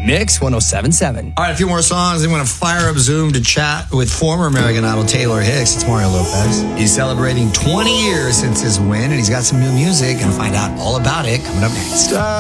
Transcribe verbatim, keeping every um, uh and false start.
Mix one oh seven point seven. All right, a few more songs. I'm going to fire up Zoom to chat with former American Idol Taylor Hicks. It's Mario Lopez. He's celebrating twenty years since his win, and he's got some new music. Going to find out all about it coming up next.